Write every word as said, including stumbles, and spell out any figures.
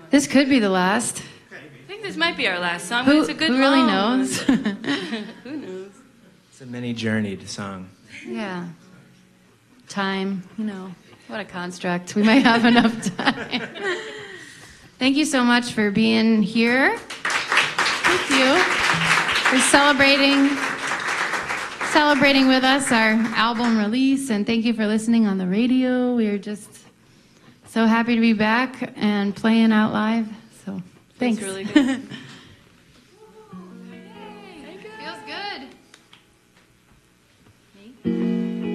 This could be the last. I think this might be our last song, Who, but it's a good who really long knows? Who knows? It's a mini journeyed song. Yeah. Time, you know, what a construct. We might have enough time. Thank you so much for being here. Thank you for celebrating celebrating with us our album release, and thank you for listening on the radio. We are just so happy to be back and playing out live. So thanks. That's really good.